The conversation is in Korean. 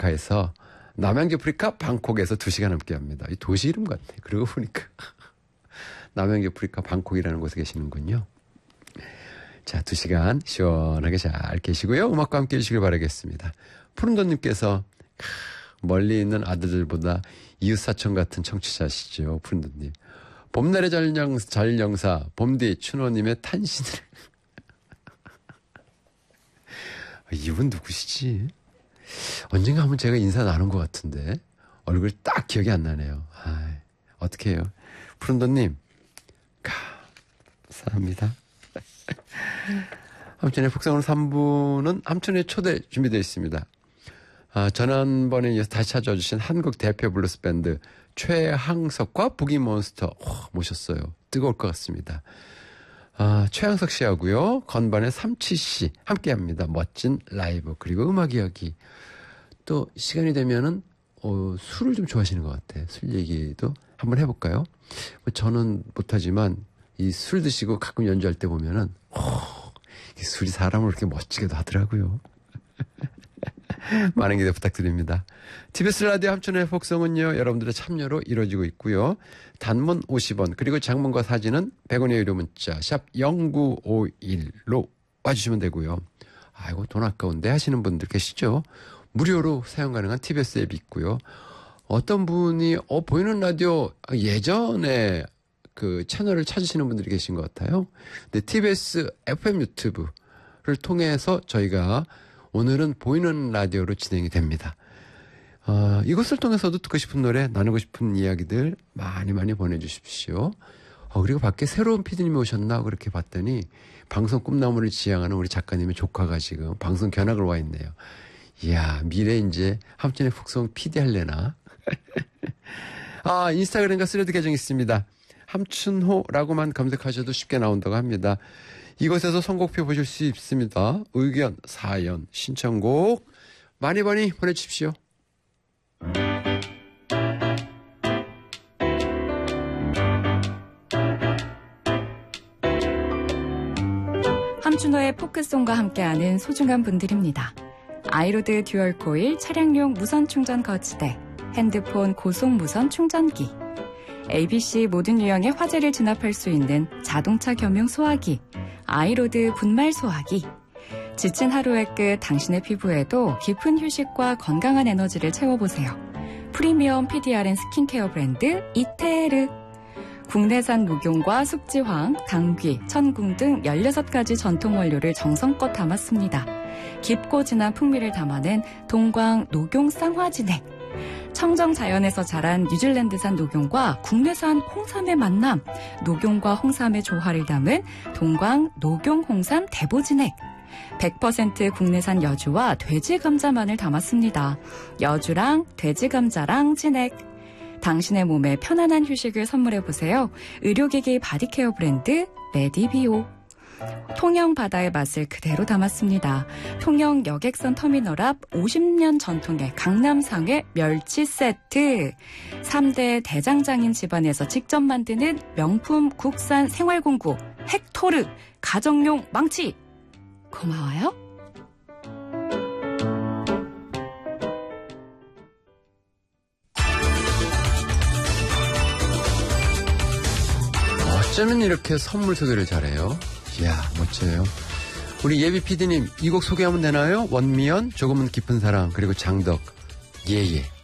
아프리카에서 남양주 아프리카 방콕에서 2시간 함께합니다. 이 도시 이름 같네. 그러고 보니까 남양주 아프리카 방콕이라는 곳에 계시는군요. 자, 2시간 시원하게 잘 계시고요. 음악과 함께 해주시길 바라겠습니다. 푸른돈님께서 멀리 있는 아들들보다 이웃사촌 같은 청취자시죠. 푸른돈님. 봄날의 전령사 봄디 춘호님의 탄신을 이분 누구시지? 언젠가 한번 제가 인사 나눈 것 같은데 얼굴 딱 기억이 안 나네요. 어떻게 해요? 푸른돈님 감사합니다. 함춘의 북성으로 3부는 함춘의 초대 준비되어 있습니다. 지난번에 이어서 다시 찾아와 주신 한국 대표 블루스 밴드 최항석과 부기몬스터 모셨어요. 뜨거울 것 같습니다. 최항석 씨하고요. 건반의 삼치 씨 함께합니다. 멋진 라이브 그리고 음악 이야기. 또 시간이 되면은 술을 좀 좋아하시는 것 같아요. 술 얘기도 한번 해볼까요? 저는 못하지만 이 술 드시고 가끔 연주할 때 보면은 이 술이 사람을 그렇게 멋지게도 하더라고요. 많은 기대 부탁드립니다. TBS 라디오 함춘의 복성은요. 여러분들의 참여로 이루어지고 있고요. 단문 50원 그리고 장문과 사진은 100원의 유료 문자 샵 0951로 와주시면 되고요. 아이고 돈 아까운데 하시는 분들 계시죠? 무료로 사용 가능한 TBS 앱이 있고요. 어떤 분이 보이는 라디오 예전에 그 채널을 찾으시는 분들이 계신 것 같아요. 근데 TBS FM 유튜브를 통해서 저희가 오늘은 보이는 라디오로 진행이 됩니다. 이것을 통해서도 듣고 싶은 노래, 나누고 싶은 이야기들 많이 보내주십시오. 그리고 밖에 새로운 PD님이 오셨나 그렇게 봤더니 방송 꿈나무를 지향하는 우리 작가님의 조카가 지금 방송 견학을 와 있네요. 이야, 미래 이제 함춘의 북성 PD 할래나? 인스타그램과 스레드 계정 있습니다. 함춘호라고만 검색하셔도 쉽게 나온다고 합니다. 이곳에서 선곡표 보실 수 있습니다. 의견, 사연, 신청곡 많이 보내주십시오. 함춘호의 포크송과 함께하는 소중한 분들입니다. 아이로드 듀얼 코일 차량용 무선 충전 거치대, 핸드폰 고속 무선 충전기, ABC 모든 유형의 화재를 진압할 수 있는 자동차 겸용 소화기, 아이로드 분말 소화기. 지친 하루의 끝 당신의 피부에도 깊은 휴식과 건강한 에너지를 채워보세요. 프리미엄 PDRN 스킨케어 브랜드 이테르. 국내산 녹용과 숙지황, 당귀, 천궁 등 16가지 전통 원료를 정성껏 담았습니다. 깊고 진한 풍미를 담아낸 동광 녹용 쌍화진액. 청정 자연에서 자란 뉴질랜드산 녹용과 국내산 홍삼의 만남, 녹용과 홍삼의 조화를 담은 동광 녹용 홍삼 대보진액. 100% 국내산 여주와 돼지 감자만을 담았습니다. 여주랑 돼지 감자랑 진액. 당신의 몸에 편안한 휴식을 선물해보세요. 의료기기 바디케어 브랜드 메디비오. 통영 바다의 맛을 그대로 담았습니다. 통영 여객선 터미널 앞 50년 전통의 강남상회 멸치 세트. 3대 대장장인 집안에서 직접 만드는 명품 국산 생활공구 헥토르 가정용 망치. 고마워요. 어쩌면 이렇게 선물 소개를 잘해요. 이야, 멋져요. 우리 예비 PD님, 이 곡 소개하면 되나요? 원미연, 조금은 깊은 사랑, 그리고 장덕. 예.